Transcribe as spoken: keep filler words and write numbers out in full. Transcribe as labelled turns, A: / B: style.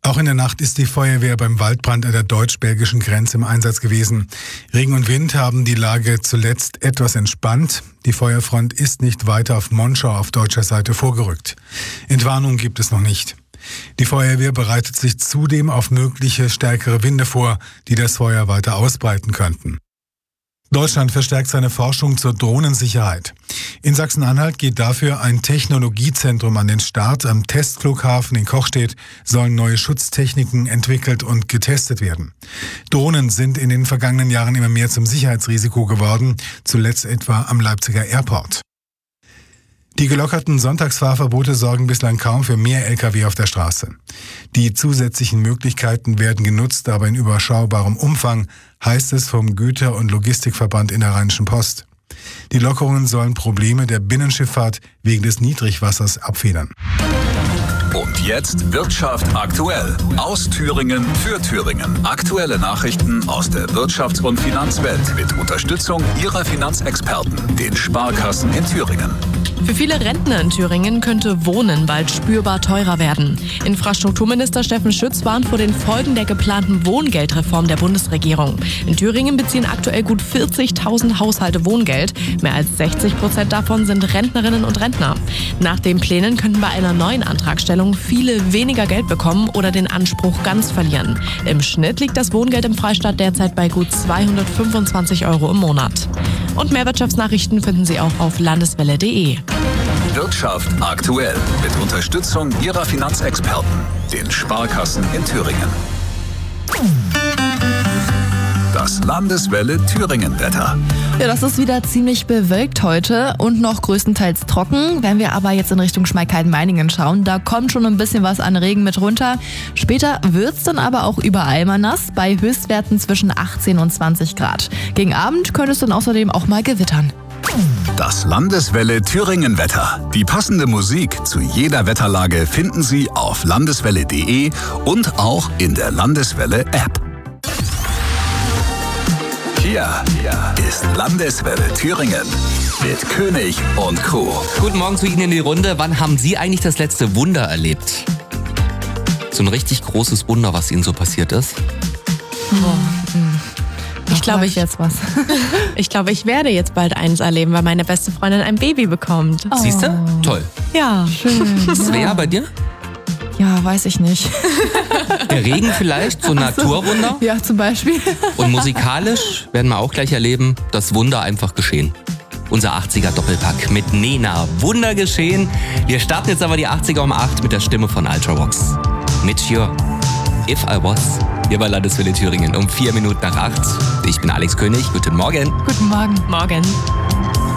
A: Auch in der Nacht ist die Feuerwehr beim Waldbrand an der deutsch-belgischen Grenze im Einsatz gewesen. Regen und Wind haben die Lage zuletzt etwas entspannt. Die Feuerfront ist nicht weiter auf Monschau auf deutscher Seite vorgerückt. Entwarnung gibt es noch nicht. Die Feuerwehr bereitet sich zudem auf mögliche stärkere Winde vor, die das Feuer weiter ausbreiten könnten. Deutschland verstärkt seine Forschung zur Drohnensicherheit. In Sachsen-Anhalt geht dafür ein Technologiezentrum an den Start. Am Testflughafen in Kochstedt sollen neue Schutztechniken entwickelt und getestet werden. Drohnen sind in den vergangenen Jahren immer mehr zum Sicherheitsrisiko geworden, zuletzt etwa am Leipziger Airport. Die gelockerten Sonntagsfahrverbote sorgen bislang kaum für mehr L K W auf der Straße. Die zusätzlichen Möglichkeiten werden genutzt, aber in überschaubarem Umfang, heißt es vom Güter- und Logistikverband in der Rheinischen Post. Die Lockerungen sollen Probleme der Binnenschifffahrt wegen des Niedrigwassers abfedern.
B: Und jetzt Wirtschaft aktuell. Aus Thüringen für Thüringen. Aktuelle Nachrichten aus der Wirtschafts- und Finanzwelt mit Unterstützung Ihrer Finanzexperten, den Sparkassen in Thüringen.
C: Für viele Rentner in Thüringen könnte Wohnen bald spürbar teurer werden. Infrastrukturminister Steffen Schütz warnt vor den Folgen der geplanten Wohngeldreform der Bundesregierung. In Thüringen beziehen aktuell gut vierzigtausend Haushalte Wohngeld. Mehr als sechzig Prozent davon sind Rentnerinnen und Rentner. Nach den Plänen könnten bei einer neuen Antragstellung viele weniger Geld bekommen oder den Anspruch ganz verlieren. Im Schnitt liegt das Wohngeld im Freistaat derzeit bei gut zweihundertfünfundzwanzig Euro im Monat. Und mehr Wirtschaftsnachrichten finden Sie auch auf landeswelle punkt de.
B: Wirtschaft aktuell mit Unterstützung Ihrer Finanzexperten, den Sparkassen in Thüringen. Das Landeswelle Thüringen-Wetter.
D: Ja, das ist wieder ziemlich bewölkt heute und noch größtenteils trocken. Wenn wir aber jetzt in Richtung Schmalkalden-Meiningen schauen, da kommt schon ein bisschen was an Regen mit runter. Später wird's dann aber auch überall mal nass, bei Höchstwerten zwischen achtzehn und zwanzig Grad. Gegen Abend könnte es dann außerdem auch mal gewittern.
B: Das Landeswelle Thüringen-Wetter. Die passende Musik zu jeder Wetterlage finden Sie auf landeswelle punkt de und auch in der Landeswelle-App. Hier ist Landeswelle Thüringen mit König und Co.
E: Guten Morgen zu Ihnen in die Runde. Wann haben Sie eigentlich das letzte Wunder erlebt? So ein richtig großes Wunder, was Ihnen so passiert ist?
D: Oh.
C: Ich glaube, ich
D: jetzt was.
C: Ich glaube, ich werde jetzt bald eins erleben, weil meine beste Freundin ein Baby bekommt.
D: Oh.
E: Siehst du? Toll.
C: Ja.
D: Schön.
E: Svea,
D: Ja.
E: bei dir?
D: Ja, weiß ich nicht.
E: Der Regen vielleicht, so ein Naturwunder.
D: Ja, zum Beispiel.
E: Und musikalisch werden wir auch gleich erleben, das Wunder einfach geschehen. Unser achtziger-Doppelpack mit Nena. Wunder geschehen. Wir starten jetzt aber die achtziger um acht mit der Stimme von Ultravox. Mit Sure. If I Was. Hier bei Landeswelle Thüringen um vier Minuten nach acht. Ich bin Alex König. Guten Morgen.
D: Guten Morgen.
C: Morgen.